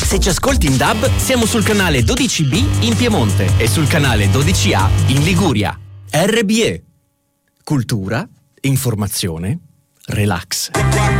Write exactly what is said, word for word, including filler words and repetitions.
Se ci ascolti in D A B, siamo sul canale dodici B in Piemonte e sul canale dodici A in Liguria. R B E. Cultura, informazione, relax.